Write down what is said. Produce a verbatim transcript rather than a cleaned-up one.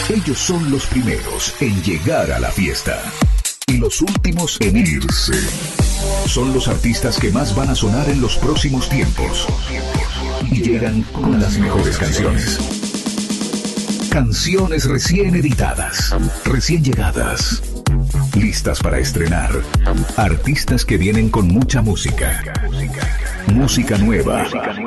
Ellos son los primeros en llegar a la fiesta y los últimos en irse. Son los artistas que más van a sonar en los próximos tiempos y llegan con las mejores canciones. Canciones recién editadas, recién llegadas, listas para estrenar. Artistas que vienen con mucha música. Música nueva,